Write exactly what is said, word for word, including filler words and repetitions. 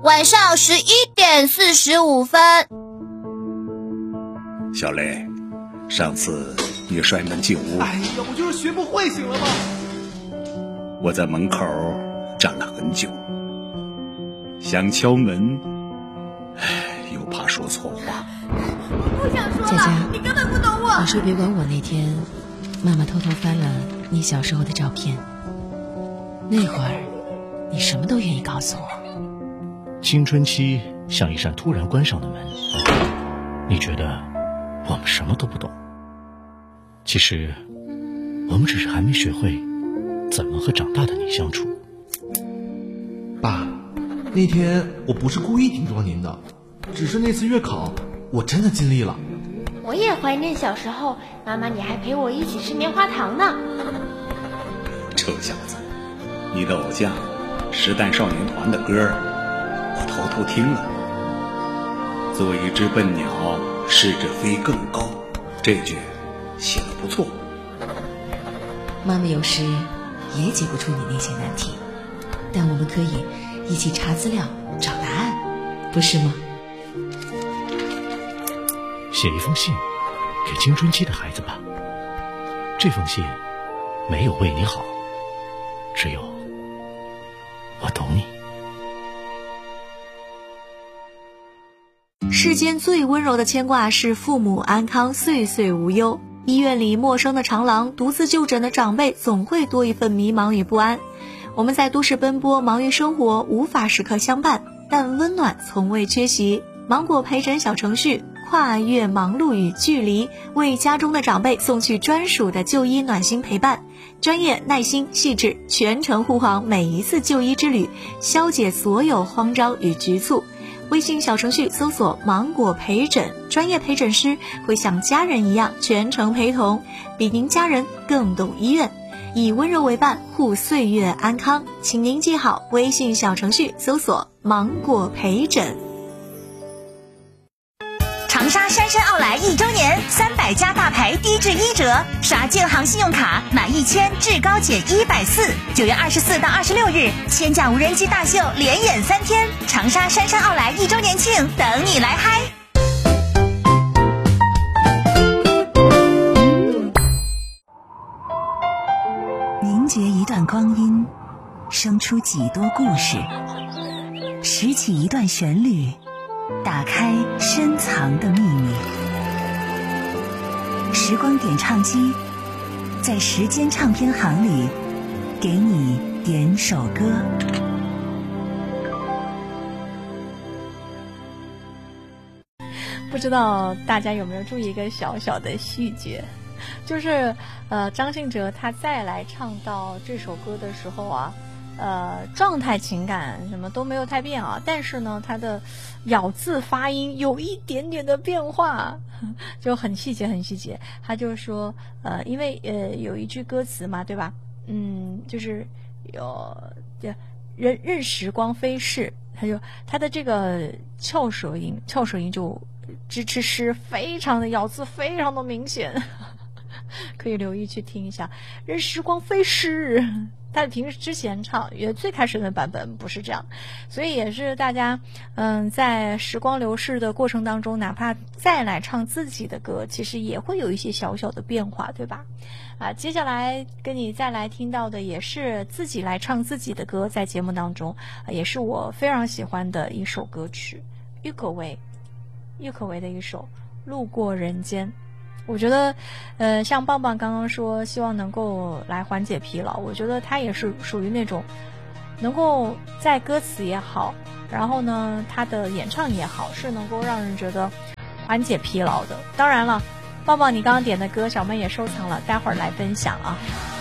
晚上十一点四十五分。 小雷，上次你摔门进屋， 哎呀，我就是学不会，行了吗？ 我在门口站了很久，想敲门，唉，又怕说错话。 不想说了， 佳佳， 你根本不懂我。 你说别管我那天，妈妈偷偷翻了你小时候的照片，那会儿你什么都愿意告诉我。 青春期像一扇突然关上的门，你觉得我们什么都不懂，其实我们只是还没学会怎么和长大的你相处。 爸，那天我不是故意顶撞您的，只是那次月考我真的尽力了。 我也怀念小时候，妈妈你还陪我一起吃棉花糖呢。 臭小子，你的偶像时代少年团的歌我偷偷听了。做一只笨鸟，试着飞更高，这句写得不错。 妈妈有时也解不出你那些难题，但我们可以一起查资料找答案，不是吗？ 写一封信给青春期的孩子吧，这封信没有为你好，只有我懂你。 世间最温柔的牵挂是父母安康，岁岁无忧。医院里陌生的长廊，独自就诊的长辈，总会多一份迷茫与不安。我们在都市奔波，忙于生活，无法时刻相伴，但温暖从未缺席。芒果陪诊小程序跨越忙碌与距离，为家中的长辈送去专属的就医暖心陪伴，专业、耐心、细致，全程护航每一次就医之旅，消解所有慌张与局促。微信小程序搜索芒果陪诊，专业陪诊师会像家人一样全程陪同，比您家人更懂医院，以温柔为伴，护岁月安康。请您记好微信小程序搜索芒果陪诊。 长沙杉杉奥莱一周年，三百家大牌低至一折，刷建行信用卡满一千至高减一百四。九月二十四到二十六日，千家无人机大秀连演三天，长沙杉杉奥莱一周年庆，等你来嗨！ 凝结一段光阴，生出几多故事，拾起一段旋律，打开深藏的秘密。时光点唱机，在时间唱片行里，给你点首歌。 不知道大家有没有注意一个小小的细节，就是呃，张信哲他再来唱到这首歌的时候啊，呃，状态、情感什么都没有太变啊，但是呢，他的咬字发音有一点点的变化，就很细节，很细节。他就说，呃，因为呃有一句歌词嘛，对吧？嗯，就是有任任时光飞逝，他就他的这个翘舌音，翘舌音就支持诗，非常的咬字，非常的明显。可以留意去听一下任时光飞逝，他平时之前唱也最开始的版本不是这样，所以也是大家嗯在时光流逝的过程当中，哪怕再来唱自己的歌，其实也会有一些小小的变化，对吧？啊，接下来跟你再来听到的也是自己来唱自己的歌，在节目当中、啊、也是我非常喜欢的一首歌曲，郁可唯郁可唯的一首《路过人间》。我觉得呃，像棒棒刚刚说希望能够来缓解疲劳，我觉得他也是属于那种能够在歌词也好，然后呢他的演唱也好，是能够让人觉得缓解疲劳的。当然了，棒棒你刚刚点的歌小妹也收藏了，待会儿来分享啊。